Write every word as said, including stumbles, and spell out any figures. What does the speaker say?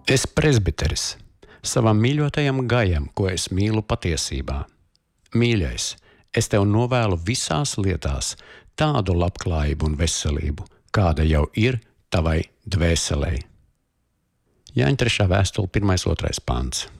Es presbiteris, savam mīļotajam Gajam, ko es mīlu patiesībā. Mīļais, es tev novēlu visās lietās tādu labklājību un veselību, kāda jau ir tavai dvēselei. Jāņa trešā vēstule, pirmais, otrais pants.